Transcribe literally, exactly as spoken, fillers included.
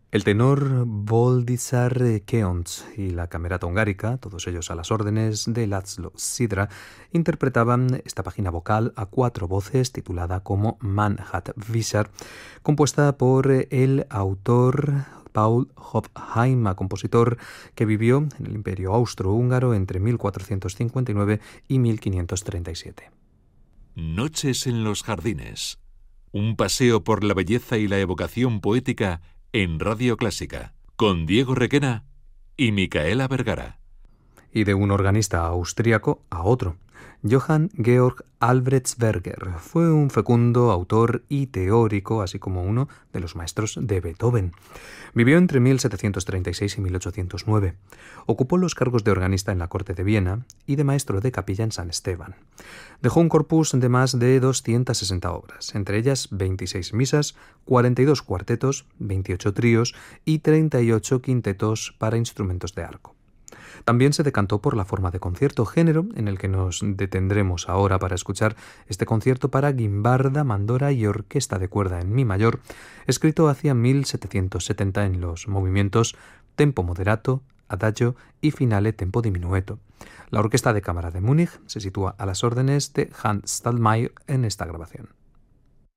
El tenor Boldizar Keonts y la camerata hungárica, todos ellos a las órdenes de László Sidra, interpretaban esta página vocal a cuatro voces titulada como Man hat Visar, compuesta por el autor Paul Hofheim, compositor que vivió en el Imperio Austrohúngaro entre mil cuatrocientos cincuenta y nueve y mil quinientos treinta y siete. Noches en los jardines. Un paseo por la belleza y la evocación poética en Radio Clásica, con Diego Requena y Micaela Vergara. Y de un organista austríaco a otro. Johann Georg Albrechtsberger fue un fecundo autor y teórico, así como uno de los maestros de Beethoven. Vivió entre mil setecientos treinta y seis y mil ochocientos nueve. Ocupó los cargos de organista en la corte de Viena y de maestro de capilla en San Esteban. Dejó un corpus de más de doscientas sesenta obras, entre ellas veintiséis misas, cuarenta y dos cuartetos, veintiocho tríos y treinta y ocho quintetos para instrumentos de arco. También se decantó por la forma de concierto, género en el que nos detendremos ahora para escuchar este concierto para guimbarda, mandora y orquesta de cuerda en mi mayor, escrito hacia mil setecientos setenta en los movimientos tempo moderato, adagio y finale tempo diminueto. La Orquesta de Cámara de Múnich se sitúa a las órdenes de Hans Stallmeyer en esta grabación.